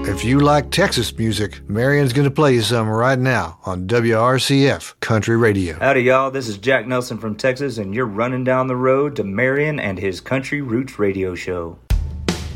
If you like Texas music, Marion's going to play you some right now on WRCF Country Radio. Howdy, y'all. This is Jack Nelson from Texas, and you're running down the road to Marion and his Country Roots Radio Show.